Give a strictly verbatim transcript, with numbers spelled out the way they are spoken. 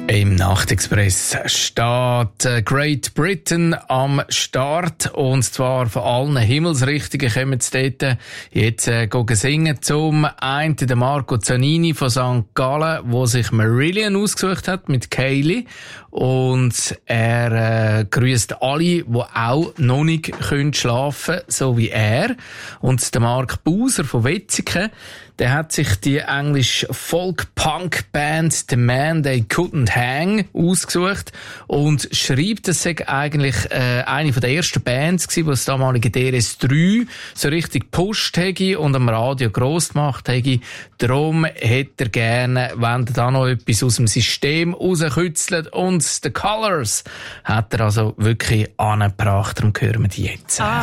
Im Nachtexpress steht Great Britain am Start. Und zwar von allen Himmelsrichtungen kommen sie dort jetzt äh, singen. Zum einen der Marco Zanini von Sankt Gallen, der sich Marillion ausgesucht hat mit Kaylee. Und er äh, grüßt alle, die auch noch nicht können schlafen können, so wie er. Und der Mark Buser von Wetzikon, der hat sich die englische Folk-Punk-Band The Man They Couldn't Hang ausgesucht und schreibt, das sei eigentlich äh, eine von der ersten Bands gewesen, die das damalige D R S drei so richtig gepusht hätte und am Radio gross gemacht hätte. Darum hätte er gerne, wenn er da noch etwas aus dem System rauskützelt, und The Colours hat er also wirklich angebracht. Darum hören wir die jetzt. Ah.